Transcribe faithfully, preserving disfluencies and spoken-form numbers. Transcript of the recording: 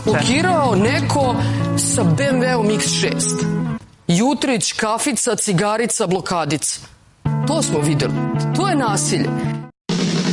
blokirao neko sa B M W-om iks šest. Jutrić, kafica, cigarica, blokadica. To smo videli. To je nasilje.